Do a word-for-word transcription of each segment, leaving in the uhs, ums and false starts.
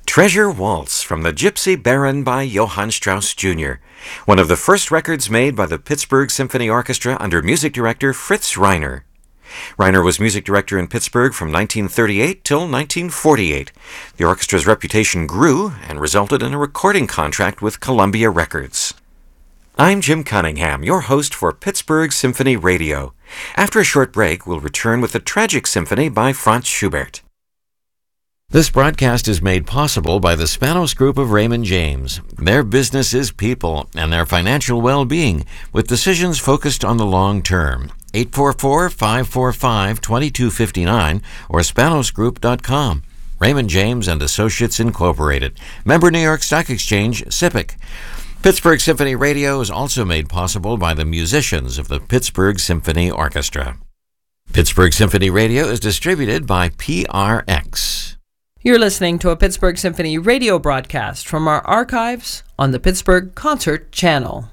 Treasure Waltz from the Gypsy Baron by Johann Strauss Junior, one of the first records made by the Pittsburgh Symphony Orchestra under music director Fritz Reiner. Reiner was music director in Pittsburgh from nineteen thirty-eight till nineteen forty-eight. The orchestra's reputation grew and resulted in a recording contract with Columbia Records. I'm Jim Cunningham, your host for Pittsburgh Symphony Radio. After a short break, we'll return with the Tragic Symphony by Franz Schubert. This broadcast is made possible by the Spanos Group of Raymond James. Their business is people and their financial well-being, with decisions focused on the long term. eight four four, five four five, two two five nine or spanos group dot com. Raymond James and Associates Incorporated. Member New York Stock Exchange, S I P C. Pittsburgh Symphony Radio is also made possible by the musicians of the Pittsburgh Symphony Orchestra. Pittsburgh Symphony Radio is distributed by P R X. You're listening to a Pittsburgh Symphony radio broadcast from our archives on the Pittsburgh Concert Channel.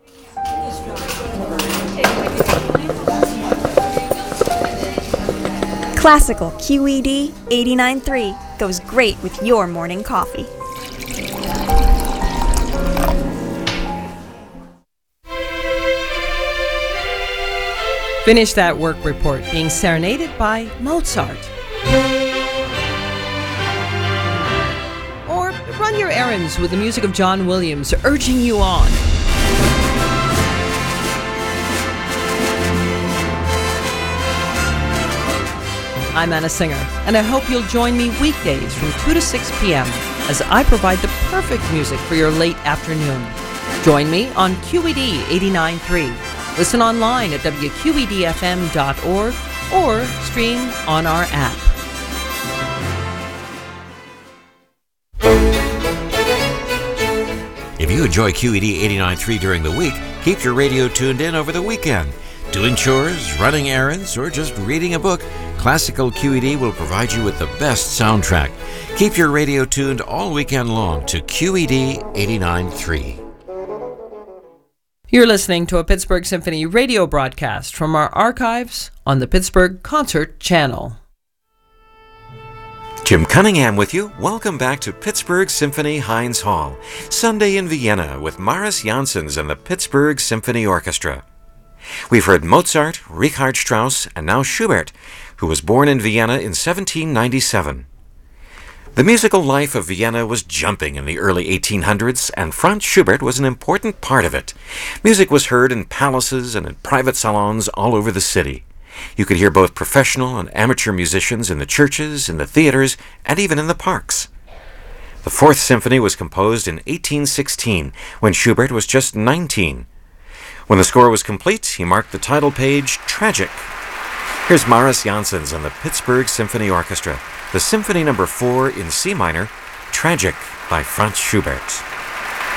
Classical Q E D eighty-nine point three goes great with your morning coffee. Finish that work report being serenaded by Mozart. Or run your errands with the music of John Williams urging you on. I'm Anna Singer, and I hope you'll join me weekdays from two to six p.m. as I provide the perfect music for your late afternoon. Join me on Q E D eighty-nine point three. Listen online at w q e d f m dot org or stream on our app. If you enjoy Q E D eighty-nine point three during the week, keep your radio tuned in over the weekend. Doing chores, running errands, or just reading a book, Classical Q E D will provide you with the best soundtrack. Keep your radio tuned all weekend long to Q E D eighty-nine point three. You're listening to a Pittsburgh Symphony radio broadcast from our archives on the Pittsburgh Concert Channel. Jim Cunningham with you. Welcome back to Pittsburgh Symphony Heinz Hall, Sunday in Vienna with Maris Janssens and the Pittsburgh Symphony Orchestra. We've heard Mozart, Richard Strauss, and now Schubert, who was born in Vienna in seventeen ninety-seven. The musical life of Vienna was jumping in the early eighteen hundreds, and Franz Schubert was an important part of it. Music was heard in palaces and in private salons all over the city. You could hear both professional and amateur musicians in the churches, in the theaters, and even in the parks. The Fourth Symphony was composed in eighteen sixteen, when Schubert was just nineteen. When the score was complete, he marked the title page Tragic. Here's Maris Janssens and the Pittsburgh Symphony Orchestra, the Symphony Number four in C minor, Tragic by Franz Schubert.